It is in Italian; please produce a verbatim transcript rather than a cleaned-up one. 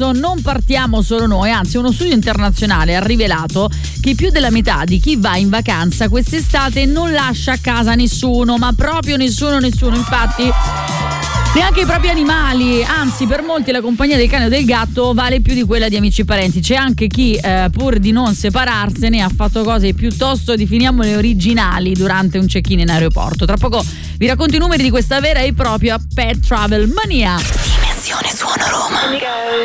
agosto non partiamo solo noi, anzi uno studio internazionale ha rivelato che più della metà di chi va in vacanza quest'estate non lascia a casa nessuno, ma proprio nessuno, nessuno. Infatti neanche i propri animali, anzi per molti la compagnia del cane o del gatto vale più di quella di amici e parenti. C'è anche chi eh, pur di non separarsene ha fatto cose piuttosto, definiamole, originali durante un check-in in aeroporto. Tra poco vi racconto i numeri di questa vera e propria pet travel mania. Dimensione Suono Roma.